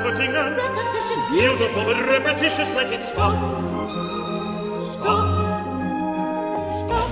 footing and repetitious, beautiful but repetitious, let it stop. Stop. Stop.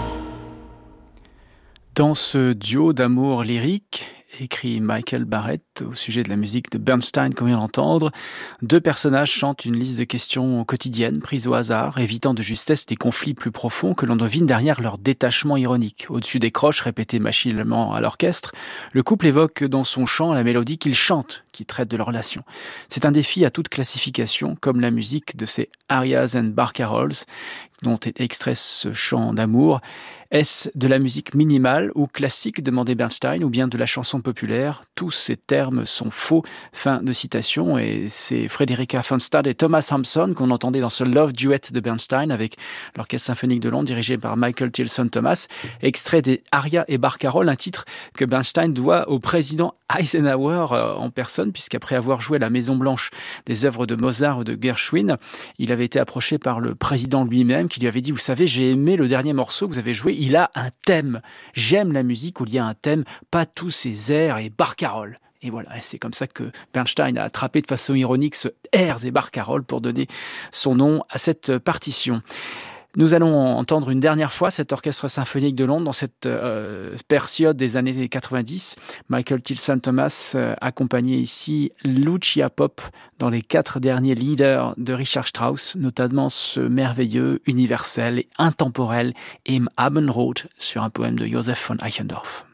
Dans ce duo d'amour lyrique, écrit Michael Barrett au sujet de la musique de Bernstein qu'on vient d'entendre, deux personnages chantent une liste de questions quotidiennes prises au hasard, évitant de justesse des conflits plus profonds que l'on devine derrière leur détachement ironique. Au-dessus des croches répétées machinalement à l'orchestre, le couple évoque dans son chant la mélodie qu'il chante, qui traite de leur relation. C'est un défi à toute classification, comme la musique de ces arias and bar carols, dont est extrait ce chant d'amour. Est-ce de la musique minimale ou classique, demandait Bernstein, ou bien de la chanson populaire? Tous ces termes sont faux. Fin de citation. Et c'est Frederica von Stade et Thomas Hampson qu'on entendait dans ce Love Duet de Bernstein avec l'Orchestre Symphonique de Londres dirigé par Michael Tilson Thomas. Extrait des Arias et Barcarolle, un titre que Bernstein doit au président Eisenhower en personne, puisqu'après avoir joué à la Maison Blanche des œuvres de Mozart ou de Gershwin, il avait été approché par le président lui-même qui lui avait dit « Vous savez, j'ai aimé le dernier morceau que vous avez joué, il a un thème. J'aime la musique où il y a un thème, pas tous ces airs et barcaroles. » Et voilà, c'est comme ça que Bernstein a attrapé de façon ironique ce airs et barcaroles pour donner son nom à cette partition. Nous allons entendre une dernière fois cet orchestre symphonique de Londres dans cette période des années 90. Michael Tilson Thomas accompagnait ici Lucia Pop dans les 4 derniers leaders de Richard Strauss, notamment ce merveilleux, universel et intemporel Im Abendrot sur un poème de Joseph von Eichendorff.